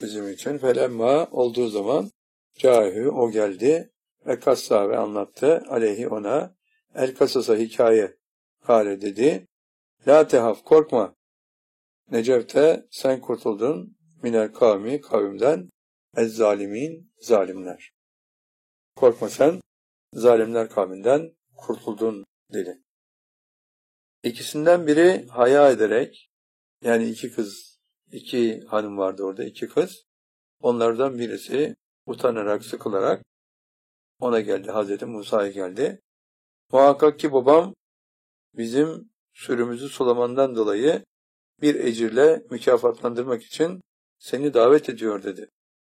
bizim için. Felemma olduğu zaman cahü o geldi ve kassa ve anlattı aleyhi ona el kasasa hikaye hale dedi. La tehaf korkma. Necevte sen kurtuldun minel kavmi kavimden ez zalimin zalimler. Korkma sen zalimler kavminden kurtuldun dedi. İkisinden biri haya ederek yani iki hanım vardı orada iki kız. Onlardan birisi utanarak sıkılarak ona geldi. Hazreti Musa'ya geldi. Muhakkak ki babam bizim sürümüzü sulamandan dolayı bir ecirle mükafatlandırmak için seni davet ediyor dedi.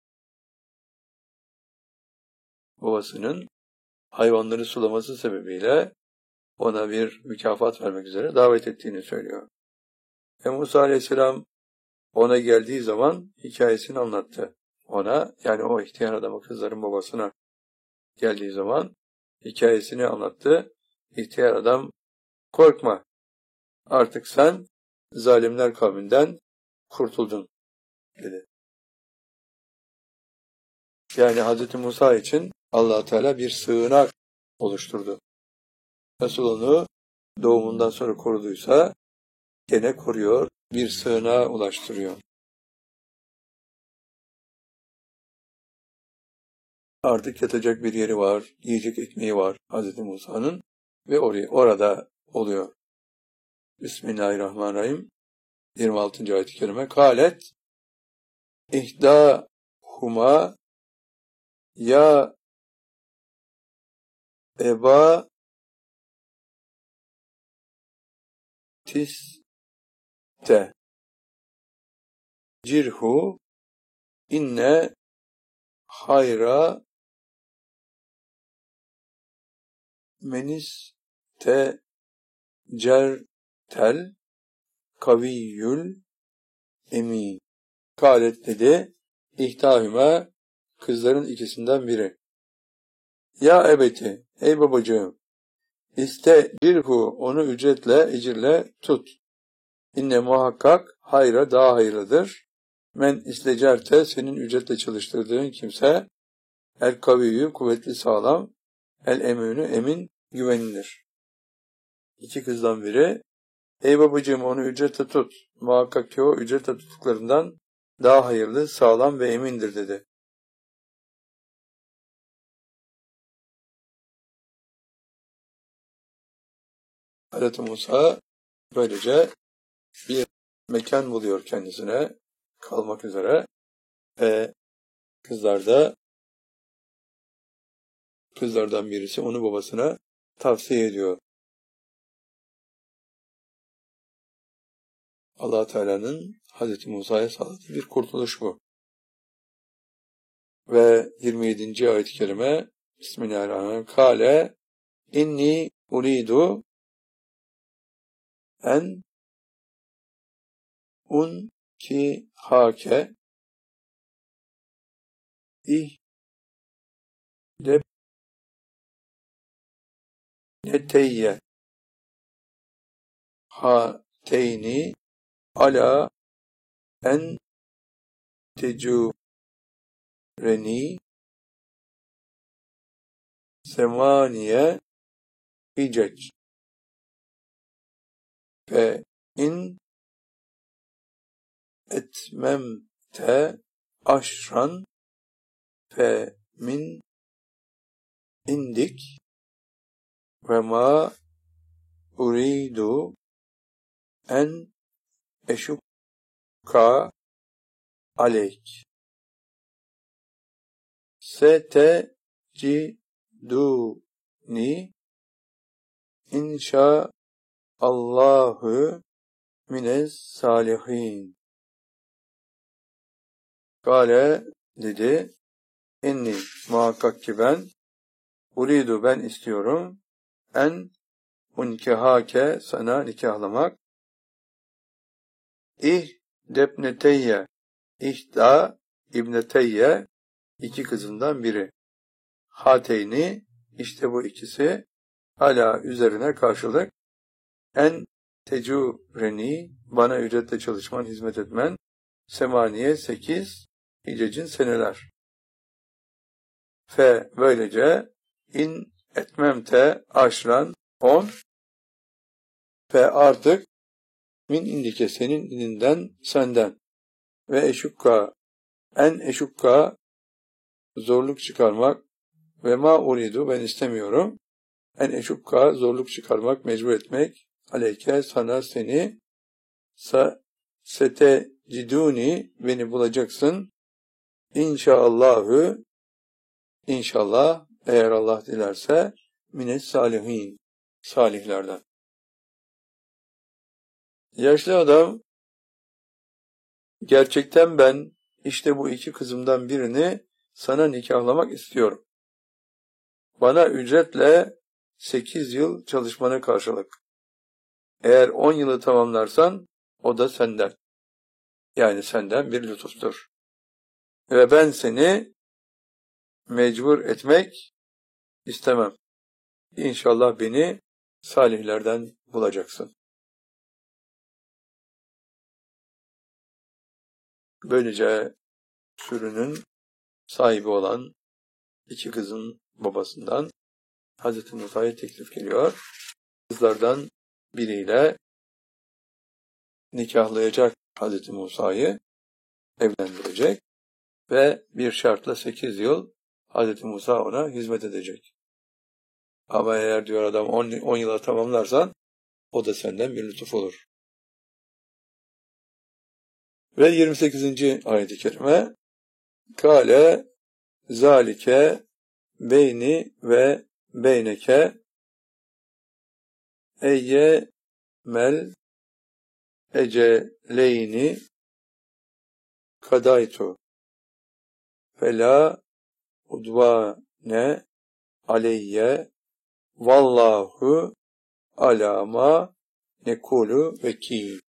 Babasının hayvanları sulaması sebebiyle ona bir mükafat vermek üzere davet ettiğini söylüyor. Ve Musa Aleyhisselam ona geldiği zaman hikayesini anlattı. Ona yani o ihtiyar adamı kızların babasına geldiği zaman hikayesini anlattı. İhtiyar adam korkma artık sen zalimler kavminden kurtuldun dedi. Yani Hz. Musa için Allah Teala bir sığınak oluşturdu. Nasıl onu doğumundan sonra koruduysa gene koruyor, bir sığınağa ulaştırıyor. Artık yatacak bir yeri var, yiyecek ekmeği var Hz. Musa'nın ve orada oluyor. Bismillahirrahmanirrahim. 26. ayet-i kerime. Kâlet ihdâhuma ya eba tiste cirhu inne hayra meniste certel kaviyyül emin. Kâlet dedi, ihtâhüme kızların ikisinden biri. Ya ebeti, ey babacığım, istecirhu onu ücretle, ecirle tut. İnne muhakkak hayra daha hayırlıdır. Men istecerte senin ücretle çalıştırdığın kimse el kaviyyü kuvvetli sağlam, el emünü emin güvenilir. İki kızdan biri ey babacığım onu ücretle tut. Muhakkak ki o ücretle tuttuklarından daha hayırlı, sağlam ve emindir dedi. Hazreti Musa böylece bir mekan buluyor kendisine kalmak üzere ve kızlardan birisi onu babasına tavsiye ediyor. Allah Teala'nın Hazreti Musa'ya sağladığı bir kurtuluş bu. Ve 27. ayet-i kerime Bismillahirrahmanirrahim. Kale inni uridu en unkihake ihdebneteyye hateyni ala en tecureni semaniye hicec fe in etmemte aşran fe min indik ve ma uridu en eşukka aleyk seteciduni inşaallahu minez salihin. Kale dedi, inni muhakkak ki ben, uridu ben istiyorum, en unkihake sana nikahlamak, ihdebneteyye, ihda ibneteyye, iki kızından biri. Hateyni, işte bu ikisi, hala üzerine karşılık, en tecureni, bana ücretle çalışman, hizmet etmen, semaniye 8, hicecin seneler. Fe böylece in etmemte aşran 10 fe artık min indike senin ininden senden ve eşukka en eşukka zorluk çıkarmak ve ma uridu ben istemiyorum en eşukka zorluk çıkarmak mecbur etmek aleyke sana seni sete ciduni beni bulacaksın inşallahü inşallah eğer Allah dilerse mines salihin salihlerden. Yaşlı adam gerçekten ben işte bu iki kızımdan birini sana nikahlamak istiyorum. Bana ücretle 8 yıl çalışmana karşılık. Eğer 10 yılı tamamlarsan o da senden. Yani senden bir lütuftur. Ve ben seni mecbur etmek istemem. İnşallah beni salihlerden bulacaksın. Böylece sürünün sahibi olan iki kızın babasından Hz. Musa'ya teklif geliyor. Kızlardan biriyle nikahlayacak Hz. Musa'yı, evlendirecek ve bir şartla 8 yıl Hz. Musa ona hizmet edecek. Ama eğer diyor adam 10 yıla tamamlarsan o da senden bir lütuf olur. Ve 28. ayet-i kerime Kale zalike beyni ve beyneke eyye mel eceleyni kadaytu fela udvane aleyye vallahu alama nekulu vekil.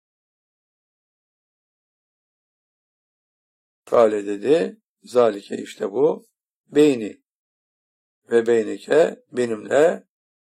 Kale dedi, zalike işte bu, beyni ve beynike benimle